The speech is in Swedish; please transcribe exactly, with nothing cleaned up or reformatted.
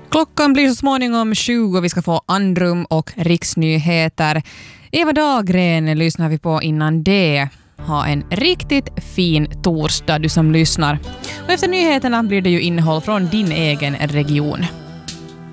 Klockan blir så småningom sju och vi ska få Andrum och riksnyheter. Eva Dahlgren lyssnar vi på innan det. Ha en riktigt fin torsdag du som lyssnar. Och efter nyheterna blir det ju innehåll från din egen region.